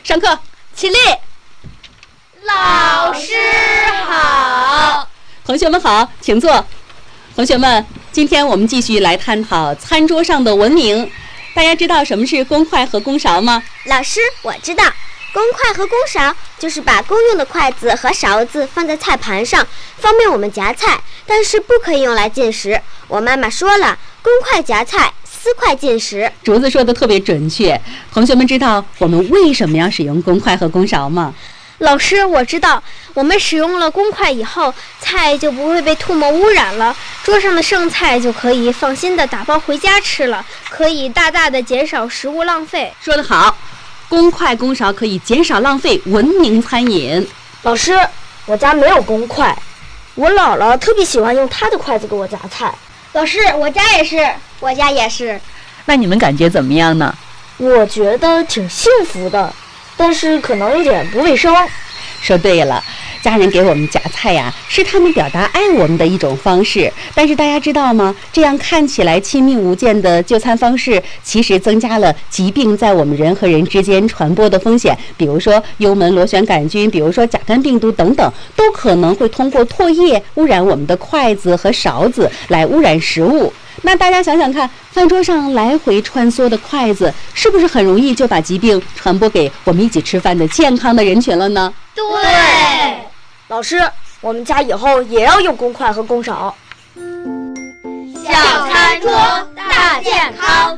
上课，起立。 老师好。 同学们好，请坐。同学们，今天我们继续来探讨餐桌上的文明。大家知道什么是公筷和公勺吗？ 老师，我知道，公筷和公勺就是把公用的筷子和勺子放在菜盘上，方便我们夹菜，但是不可以用来进食。我妈妈说了，公筷夹菜，私筷进食。 竹子说的特别准确。同学们知道我们为什么要使用公筷和公勺吗？ 老师，我知道，我们使用了公筷以后，菜就不会被唾沫污染了，桌上的剩菜就可以放心的打包回家吃了，可以大大的减少食物浪费。 说得好，公筷公勺可以减少浪费，文明餐饮。 老师，我家没有公筷，我姥姥特别喜欢用她的筷子给我夹菜。 老师，我家也是， 我家也是。 那你们感觉怎么样呢？ 我觉得挺幸福的，但是可能有点不卫生。 说对了，家人给我们夹菜呀，是他们表达爱我们的一种方式。但是大家知道吗？这样看起来亲密无间的就餐方式，其实增加了疾病在我们人和人之间传播的风险。比如说幽门螺旋杆菌，比如说甲肝病毒等等，都可能会通过唾液污染我们的筷子和勺子，来污染食物。那大家想想看，饭桌上来回穿梭的筷子，是不是很容易就把疾病传播给我们一起吃饭的健康的人群了呢？ 对。 老师，我们家以后也要用公筷和公勺。 小餐桌大健康。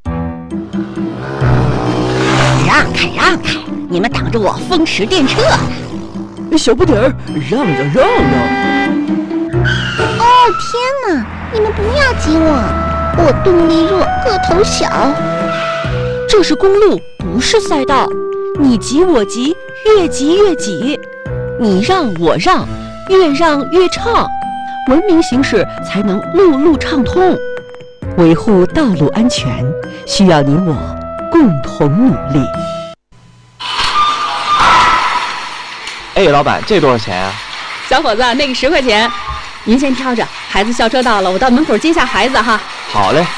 让开让开，你们挡着我风驰电掣呢！ 小不点儿，让让让让！ 哦天哪！你们不要挤我，我动力弱，个头小。 这是公路，不是赛道，你挤我挤，越挤越挤，你让我让，越让越畅，文明行驶才能路路畅通。维护道路安全，需要你我共同努力。 哎，老板，这多少钱啊？ 小伙子，那个10块钱。您先挑着，孩子校车到了，我到门口接下孩子哈。 好嘞。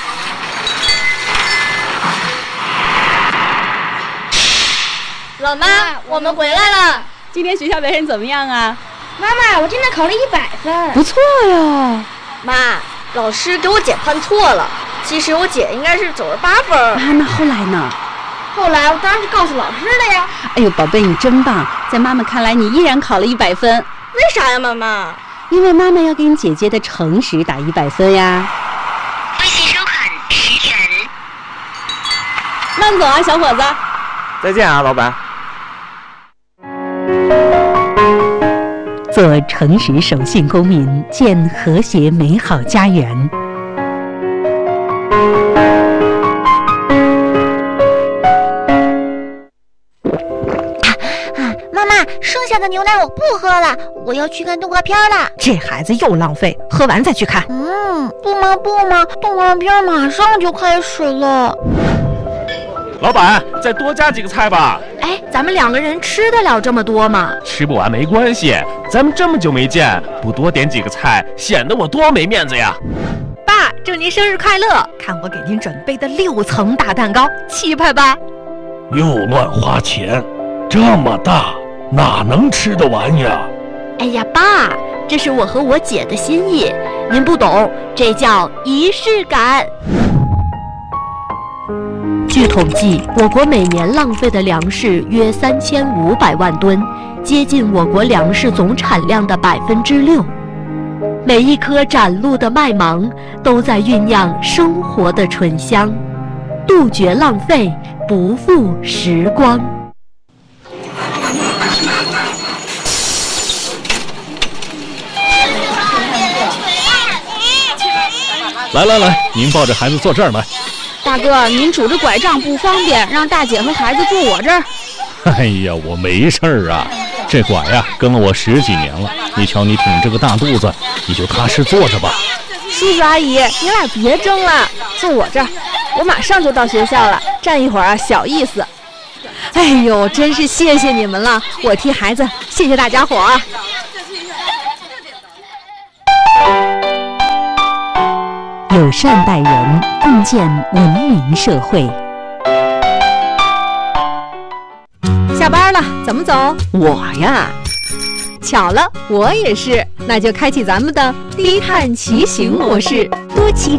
老妈，我们回来了。 今天学校表现怎么样啊？ 妈妈，我真的考了100分。 不错呀。 妈，老师给我姐判错了，其实我姐应该是98分。 啊，那后来呢？ 后来我当然是告诉老师了呀。 哎呦，宝贝，你真棒！在妈妈看来，你依然考了100分。 为啥呀，妈妈？ 因为妈妈要给你姐姐的诚实打100分呀。 微信收款10元。 慢走啊，小伙子。 再见啊，老板。 做诚实守信公民，建和谐美好家园。 妈妈，剩下的牛奶我不喝了，我要去看动画片了。 这孩子又浪费，喝完再去看。 不嘛，动画片马上就开始了。 老板，再多加几个菜吧。 哎，咱们2个人吃得了这么多吗？ 吃不完没关系，咱们这么久没见，不多点几个菜，显得我多没面子呀。 爸，祝您生日快乐！看我给您准备的6层大蛋糕，气派吧？ 又乱花钱，这么大哪能吃得完呀？ 哎呀，爸，这是我和我姐的心意，您不懂，这叫仪式感。据统计，我国每年浪费的粮食约3500万吨，接近我国粮食总产量的6%。每一颗展露的麦芒，都在酝酿生活的醇香，杜绝浪费，不负时光。 来，您抱着孩子坐这儿来。 大哥，您拄着拐杖不方便，让大姐和孩子坐我这儿。 哎呀，我没事儿啊，这拐呀跟了我10几年了。你瞧你挺着个大肚子，你就踏实坐着吧。 叔叔阿姨，你俩别争了，坐我这儿，我马上就到学校了，站一会儿啊小意思。 哎呦，真是谢谢你们了，我替孩子谢谢大家伙啊。 友善待人，共建文明社会。 下班了，怎么走？ 我呀， 巧了，我也是。那就开启咱们的低碳骑行模式。 多骑